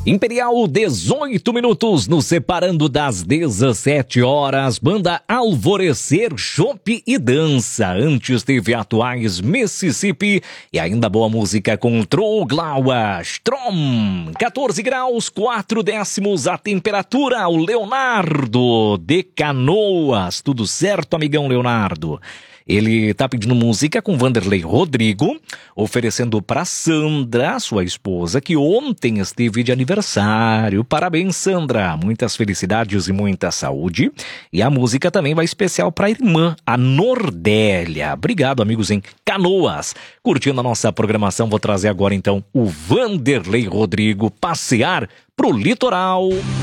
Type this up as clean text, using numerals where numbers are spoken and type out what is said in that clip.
Imperial, 18 minutos, nos separando das 17 horas. Banda Alvorecer, Chopp e Dança. Antes teve Atuais, Mississippi. E ainda boa música com Troglaua, Strom. 14 graus, 4 décimos a temperatura. O Leonardo de Canoas. Tudo certo, amigão Leonardo? Ele tá pedindo música com Vanderlei Rodrigo, oferecendo pra Sandra, sua esposa, que ontem esteve de aniversário. Parabéns, Sandra! Muitas felicidades e muita saúde. E a música também vai especial pra irmã, a Nordélia. Obrigado, amigos em Canoas. Curtindo a nossa programação, vou trazer agora então o Vanderlei Rodrigo, Passear pro Litoral.